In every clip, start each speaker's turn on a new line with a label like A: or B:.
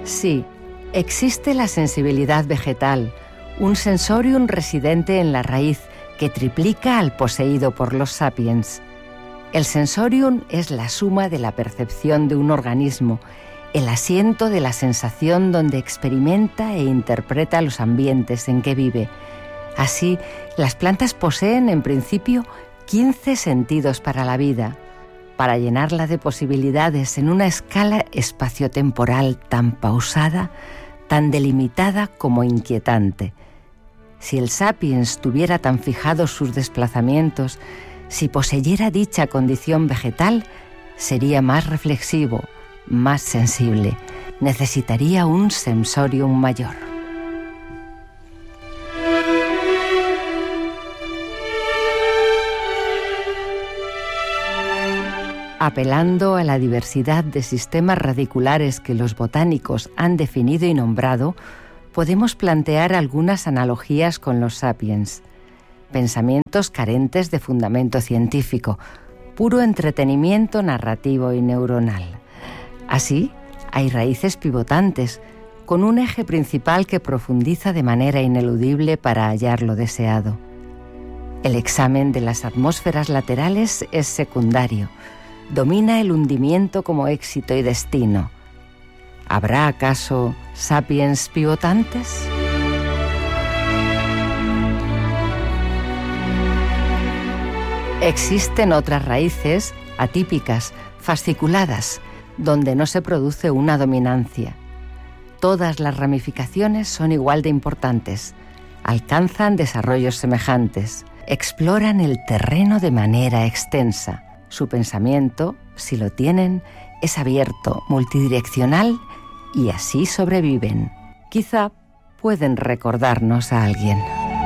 A: Sí, existe la sensibilidad vegetal, un sensorium residente en la raíz que triplica al poseído por los sapiens. El sensorium es la suma de la percepción de un organismo, el asiento de la sensación donde experimenta e interpreta los ambientes en que vive. Así, las plantas poseen, en principio, 15 sentidos para la vida, para llenarla de posibilidades en una escala espaciotemporal tan pausada, tan delimitada como inquietante. Si el sapiens tuviera tan fijados sus desplazamientos, si poseyera dicha condición vegetal, sería más reflexivo, más sensible, necesitaría un sensorium mayor. Apelando a la diversidad de sistemas radiculares que los botánicos han definido y nombrado, podemos plantear algunas analogías con los sapiens. Pensamientos carentes de fundamento científico, puro entretenimiento narrativo y neuronal. Así, hay raíces pivotantes, con un eje principal que profundiza de manera ineludible para hallar lo deseado. El examen de las atmósferas laterales es secundario. Domina el hundimiento como éxito y destino. ¿Habrá acaso sapiens pivotantes? Existen otras raíces atípicas, fasciculadas, donde no se produce una dominancia. Todas las ramificaciones son igual de importantes, alcanzan desarrollos semejantes, exploran el terreno de manera extensa. Su pensamiento, si lo tienen, es abierto, multidireccional y así sobreviven. Quizá pueden recordarnos a alguien.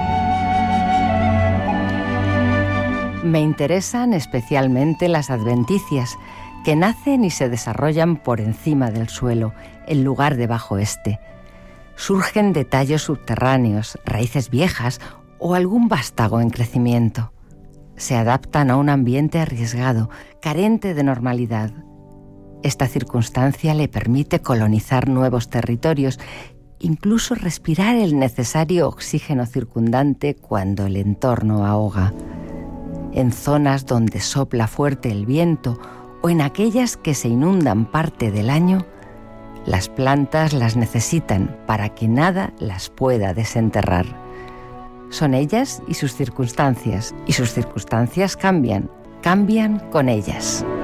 A: Me interesan especialmente las adventicias, que nacen y se desarrollan por encima del suelo, en lugar de bajo este. Surgen de tallos subterráneos, raíces viejas o algún vástago en crecimiento. Se adaptan a un ambiente arriesgado, carente de normalidad. Esta circunstancia le permite colonizar nuevos territorios, incluso respirar el necesario oxígeno circundante cuando el entorno ahoga. En zonas donde sopla fuerte el viento o en aquellas que se inundan parte del año, las plantas las necesitan para que nada las pueda desenterrar. Son ellas y sus circunstancias cambian con ellas.